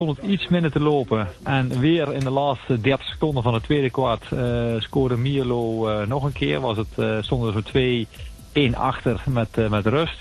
iets minder te lopen. En weer in de laatste 30 seconden van het tweede kwart scoorde Mierlo nog een keer. Stonden er zo 2-1 achter met rust.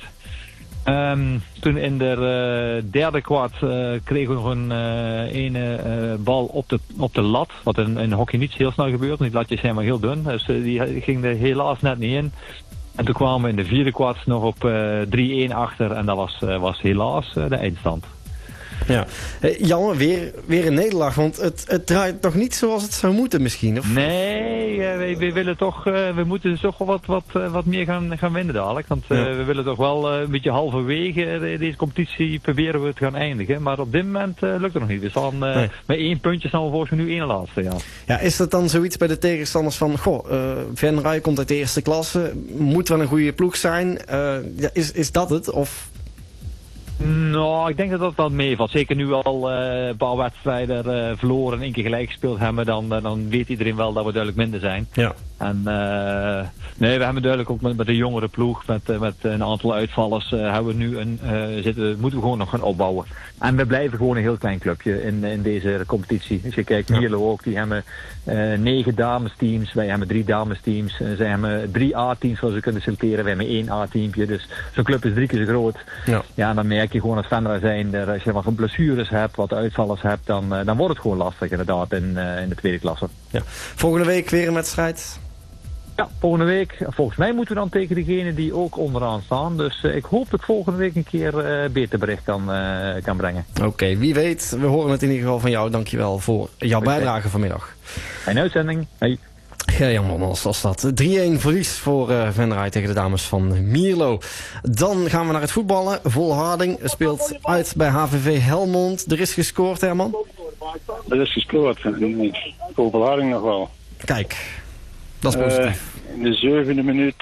Toen in de derde kwart kregen we nog een ene bal op de lat. Wat in hockey niet heel snel gebeurt. Die latjes zijn maar heel dun. Dus die ging er helaas net niet in. En toen kwamen we in de vierde kwart nog op 3-1 achter. En dat was helaas de eindstand. Ja. Jan, weer een nederlaag, want het draait toch niet zoals het zou moeten misschien? Of? Nee, we willen toch, we moeten toch wel wat meer gaan winnen dadelijk. Want we willen toch wel een beetje halverwege deze competitie proberen we te gaan eindigen. Maar op dit moment lukt het nog niet. We staan met 1 puntje staan we volgens mij nu 1 laatste. Ja. Ja, is dat dan zoiets bij de tegenstanders van, Venray komt uit de eerste klasse, moet wel een goede ploeg zijn. Is dat het? Of... Nou, ik denk dat dat meevalt. Zeker nu al een paar wedstrijden verloren en 1 keer gelijk gespeeld hebben, dan weet iedereen wel dat we duidelijk minder zijn. Ja. En we hebben duidelijk ook met de jongere ploeg, met een aantal uitvallers, moeten we gewoon nog gaan opbouwen. En we blijven gewoon een heel klein clubje in deze competitie. Als je kijkt, Mierlo ook, die hebben 9 damesteams, wij hebben 3 damesteams. Zij hebben 3 A-teams waar ze kunnen selecteren, wij hebben 1 A-teampje. Dus zo'n club is 3 keer zo groot. Ja, en dan merk je gewoon als Venray zijn, als je wat blessures hebt, wat uitvallers hebt, dan wordt het gewoon lastig inderdaad in de tweede klasse. Ja. Volgende week weer een wedstrijd? Ja, volgende week. Volgens mij moeten we dan tegen degene die ook onderaan staan. Dus ik hoop dat ik volgende week een keer beter bericht kan brengen. Oké, wie weet. We horen het in ieder geval van jou. Dankjewel voor jouw bijdrage vanmiddag. Een uitzending. Hey. Jan Monnels was dat. 3-1 verlies voor Venray tegen de dames van Mierlo. Dan gaan we naar het voetballen. Volharding speelt uit bij HVV Helmond. Er is gescoord, Herman? Er is gescoord. Voor Volharding nog wel. Kijk, dat is positief. In de 7e minuut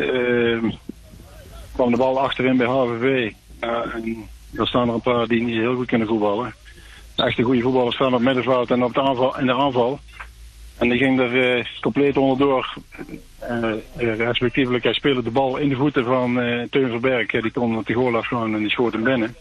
kwam de bal achterin bij HVV. En er staan er een paar die niet heel goed kunnen voetballen. Echte goede voetballers staan op het middenveld en in de aanval. En die ging er compleet onderdoor. Respectievelijk, hij speelde de bal in de voeten van Teun Verberg. Die kon op de goal afgaan en die schoot hem binnen.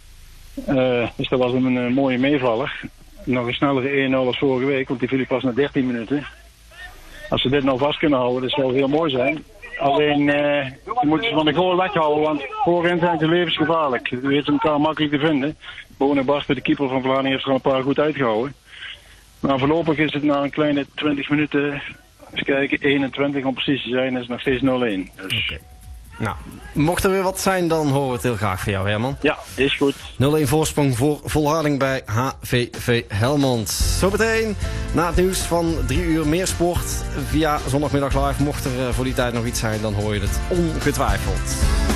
Dus dat was een mooie meevaller. Nog een snellere 1-0 als vorige week, want die viel pas na 13 minuten. Als ze dit nou vast kunnen houden, dat zou heel mooi zijn. Alleen moeten ze van de goal weghouden, want voorin zijn ze levensgevaarlijk. We weten elkaar makkelijk te vinden. Bonen Barsten, de keeper van Vlaanderen, heeft er al een paar goed uitgehouden. Maar voorlopig is het na een kleine 20 minuten, eens kijken, 21 om precies te zijn, is het nog steeds 0-1. Dus... Okay. Nou, mocht er weer wat zijn, dan horen we het heel graag van jou, Herman. Ja, is goed. 0-1 voorsprong voor Volharding bij HVV Helmond. Zometeen, na het nieuws van 3 uur meer sport via Zondagmiddag Live. Mocht er voor die tijd nog iets zijn, dan hoor je het ongetwijfeld.